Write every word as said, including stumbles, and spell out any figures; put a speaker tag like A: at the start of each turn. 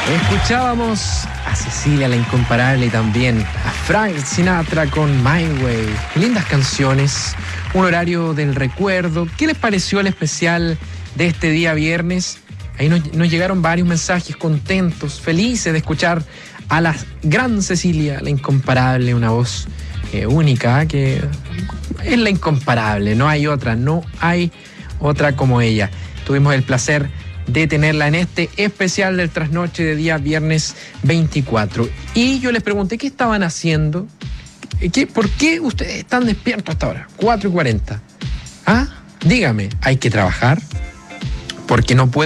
A: Escuchábamos a Cecilia la Incomparable y también a Frank Sinatra con My Way. Lindas canciones, un horario del recuerdo. ¿Qué les pareció el especial de este día viernes? Ahí nos, nos llegaron varios mensajes contentos, felices de escuchar a la gran Cecilia, la Incomparable, una voz eh, única, que es la Incomparable, no hay otra, no hay otra como ella. Tuvimos el placer de tenerla en este especial del Trasnoche de día viernes veinticuatro. Y yo les pregunté qué estaban haciendo, ¿Qué, ¿por qué ustedes están despiertos hasta ahora? cuatro y cuarenta. ¿Ah? Dígame, ¿hay que trabajar? Porque no puede